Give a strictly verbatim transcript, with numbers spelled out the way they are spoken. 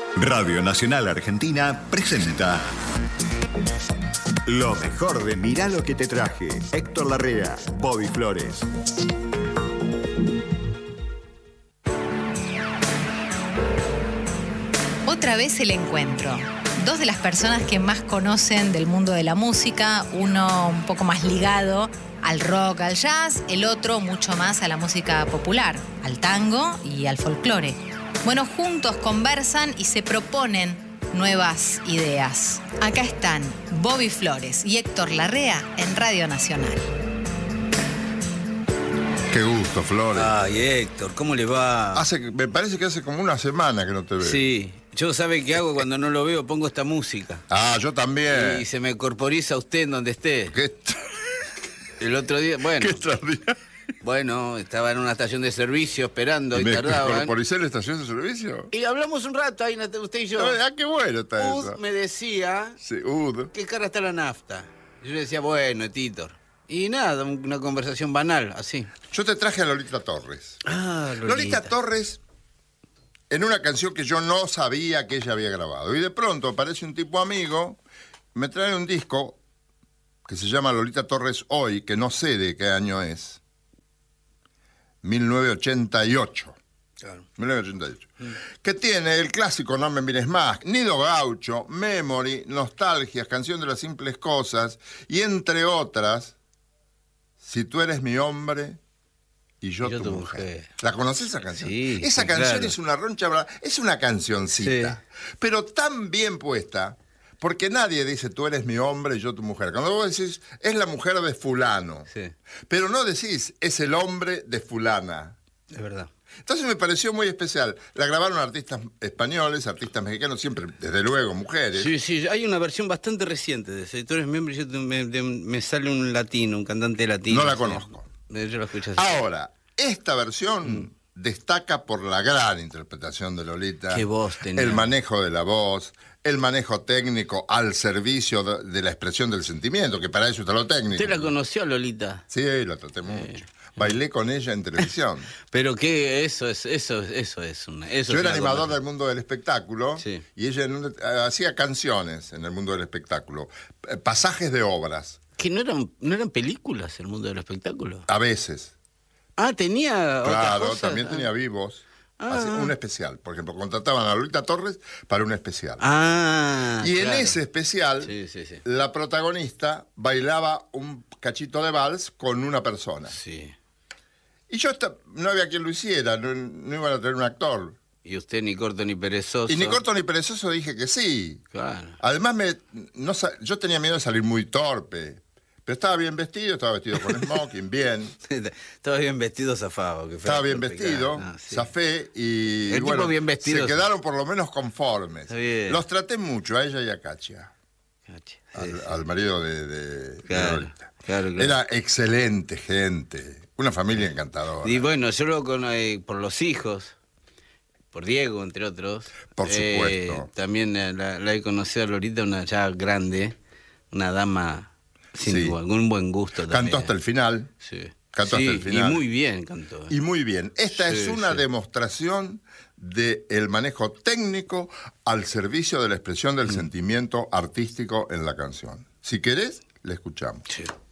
Radio Nacional Argentina presenta lo mejor de Mirá lo que te traje. Héctor Larrea, Bobby Flores. Otra vez el encuentro. Dos de las personas que más conocen del mundo de la música, uno un poco más ligado al rock, al jazz, el otro mucho más a la música popular, al tango y al folclore. Bueno, juntos conversan y se proponen nuevas ideas. Acá están Bobby Flores y Héctor Larrea en Radio Nacional. Qué gusto, Flores. Ay, Héctor, ¿cómo le va? Hace, me parece que hace como una semana que no te veo. Sí, yo sabe qué hago cuando no lo veo, pongo esta música. Ah, yo también. Y se me corporiza usted en donde esté. ¿Qué? El otro día, bueno. ¿Qué extraordinario? Bueno, estaba en una estación de servicio esperando y, ¿Me tardaban. corporicé en la estación de servicio? Y hablamos un rato ahí, usted y yo. Ah, qué bueno está Ud eso. me decía, Sí, Ud. ¿qué cara está la nafta? Y yo le decía, bueno, Titor. Y nada, una conversación banal, así. Yo te traje a Lolita Torres. Ah, Lolita. Lolita Torres, en una canción que yo no sabía que ella había grabado. Y de pronto aparece un tipo amigo, me trae un disco que se llama Lolita Torres Hoy, que no sé de qué año es. mil novecientos ochenta y ocho. Claro. mil novecientos ochenta y ocho. Mm. Que tiene el clásico No me mires más, Nido Gaucho, Memory, Nostalgias, Canción de las simples cosas, y entre otras, Si tú eres mi hombre y yo, y yo tu, tu mujer. mujer. ¿La conoces esa canción? Sí, esa sí, canción claro. Es una roncha, es una cancioncita, sí. Pero tan bien puesta, porque nadie dice tú eres mi hombre y yo tu mujer. Cuando vos decís, es la mujer de fulano, sí. Pero no decís, es el hombre de fulana. Es verdad. Entonces me pareció muy especial. La grabaron artistas españoles, artistas mexicanos, siempre, desde luego, mujeres. Sí, sí, hay una versión bastante reciente de ese. Tú eres miembro y yo te, me, de, me sale un latino, un cantante latino. No la sí. conozco. Yo la escuché así. Ahora, esta versión mm. destaca por la gran interpretación de Lolita. Qué voz tenía. El manejo de la voz, el manejo técnico al servicio de, de la expresión del sentimiento, que para eso está lo técnico. ¿Usted la conoció, Lolita? Sí, la traté mucho. Sí. Bailé con ella en televisión. Pero que eso es, eso, eso es una. Eso Yo es era una animador cosa. del mundo del espectáculo, sí. Y ella en un, hacía canciones en el mundo del espectáculo, pasajes de obras. ¿Que no eran, no eran películas el mundo del espectáculo? A veces. Ah, tenía. Claro, otras cosas? también ah. tenía vivos. Ah. Un especial, por ejemplo, contrataban a Lolita Torres para un especial. Ah, y claro. En ese especial, sí, sí, sí. la protagonista bailaba un cachito de vals con una persona. Sí. Y yo esta, no había quien lo hiciera, no, no iban a tener un actor. Y usted ni corto ni perezoso. Y ni corto ni perezoso dije que sí. Claro. Además, me, no, yo tenía miedo de salir muy torpe. Pero estaba bien vestido, estaba vestido con smoking, bien. Estaba bien vestido, zafado. Que estaba bien vestido, no, sí. zafé y, El y bueno, tipo bien vestido, se quedaron por lo menos conformes. Los traté mucho, a ella y a Katia. Katia. Al, sí, sí. al marido de, de, claro, de Lolita. Claro, claro. Era excelente gente, una familia encantadora. Y bueno, yo lo con eh, por los hijos, por Diego, entre otros. Por supuesto. Eh, también la, la he conocido a Lolita, una ya grande, una dama sin sí. algún buen gusto también. Cantó hasta el final. Sí. Cantó sí, hasta el final. Y muy bien cantó. Y muy bien. Esta sí, es una sí. demostración del manejo técnico al servicio de la expresión del mm. sentimiento artístico en la canción. Si querés, la escuchamos. Sí.